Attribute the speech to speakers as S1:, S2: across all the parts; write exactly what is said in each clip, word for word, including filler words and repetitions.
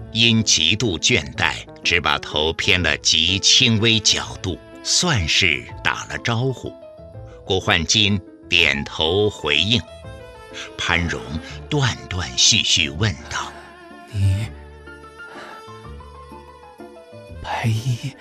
S1: 因极度倦怠，只把头偏了极轻微角度，算是打了招呼。郭焕金点头回应。潘荣断断续续问道：
S2: 你白衣？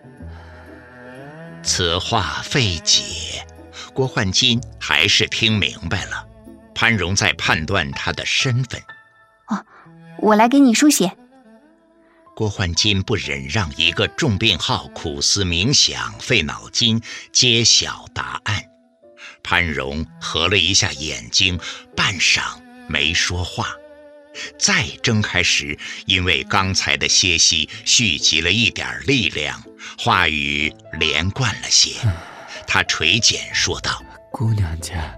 S1: 此话费解，郭焕金还是听明白了。潘荣在判断他的身份。
S3: 哦，我来给你书写。
S1: 郭焕金不忍让一个重病号苦思冥想费脑筋揭晓答案。潘荣合了一下眼睛，半晌没说话。再睁开时，因为刚才的歇息蓄积了一点力量，话语连贯了些。他垂肩说道：
S2: 姑娘家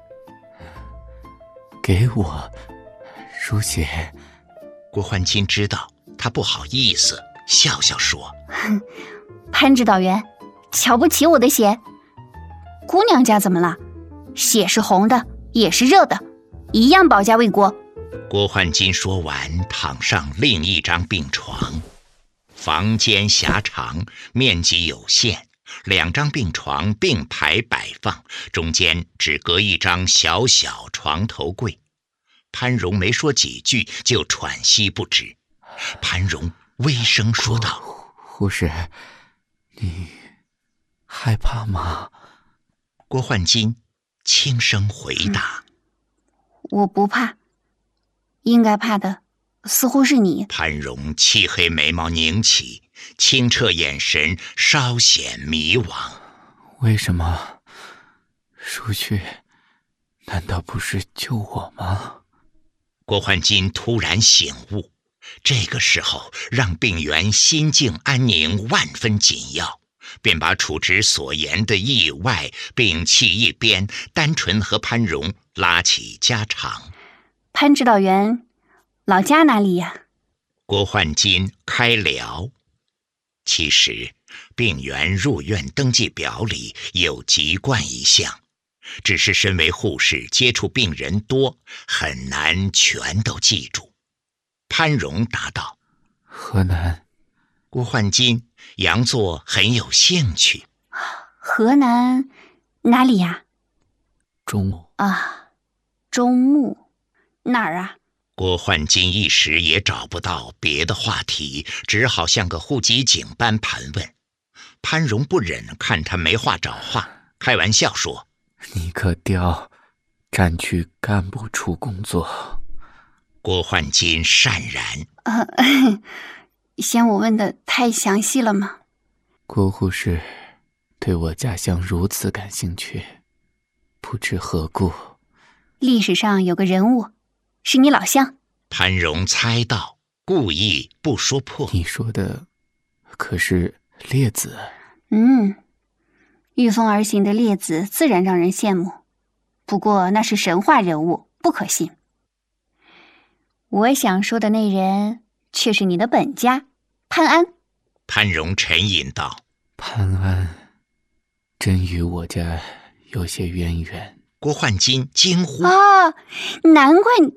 S2: 给我书写。
S1: 郭焕金知道他不好意思，笑笑说：
S3: 哼，潘指导员，瞧不起我的血？姑娘家怎么了？血是红的，也是热的，一样保家卫国。
S1: 郭焕金说完，躺上另一张病床。房间狭长，面积有限，两张病床并排摆放，中间只隔一张小小床头柜。潘荣没说几句，就喘息不止。潘荣微声说道：
S2: 护士，你害怕吗？
S1: 郭焕金轻声回答：
S3: 我不怕，应该怕的似乎是你。
S1: 潘荣漆黑眉毛拧起，清澈眼神稍显迷惘。
S2: 为什么书去难道不是救我吗？
S1: 郭焕金突然醒悟，这个时候让病员心境安宁万分紧要，便把处职所言的意外摒弃一边，单纯和潘荣拉起家常。
S3: 潘指导员老家哪里呀？
S1: 郭焕金开聊。其实病员入院登记表里有籍贯一项，只是身为护士接触病人多，很难全都记住。潘荣答道：
S2: 河南。
S1: 郭焕金佯作很有兴趣。
S3: 河南哪里呀？
S2: 中牟
S3: 啊，中牟哪儿啊？
S1: 郭焕金一时也找不到别的话题，只好像个户籍警般盘问。潘荣不忍看他没话找话，开玩笑说：
S2: 你可调战区干部处工作。
S1: 郭焕金潸然：
S3: 呃，嫌我问的太详细了吗？
S2: 郭护士对我家乡如此感兴趣，不知何故。
S3: 历史上有个人物，是你老乡。
S1: 潘荣猜到，故意不说破。
S2: 你说的可是列子？
S3: 嗯，御风而行的列子自然让人羡慕，不过那是神话人物，不可信。我想说的那人却是你的本家潘安。
S1: 潘荣沉吟道：
S2: 潘安真与我家有些渊源。
S1: 郭焕金惊呼：
S3: 啊，难怪你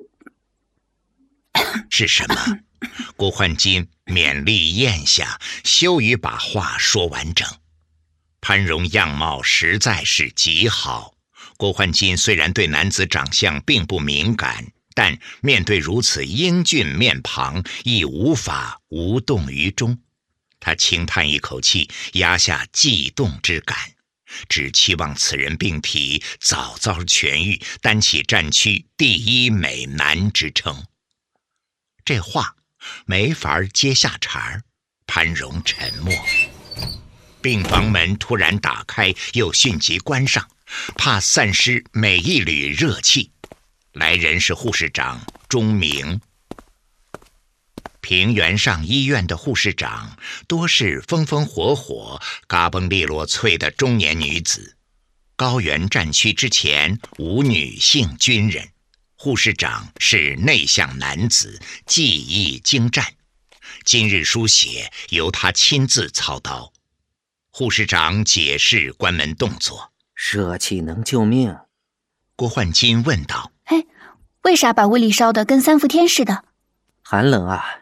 S1: 是什么？郭焕金勉力咽下，羞于把话说完整。潘荣样貌实在是极好，郭焕金虽然对男子长相并不敏感，但面对如此英俊面庞，亦无法无动于衷。他轻叹一口气，压下悸动之感，只期望此人病体早早痊愈，担起战区第一美男之称。这话没法接下茬儿，潘荣沉默。病房门突然打开，又迅即关上，怕散失每一缕热气。来人是护士长钟明。平原上医院的护士长多是风风火火、嘎嘣利落脆的中年女子。高原战区之前无女性军人，护士长是内向男子，技艺精湛。今日书写由他亲自操刀。护士长解释关门动作：
S4: 热气能救命。
S1: 郭焕金问道：
S3: 哎，为啥把胃里烧得跟三伏天似的？
S4: 寒冷啊，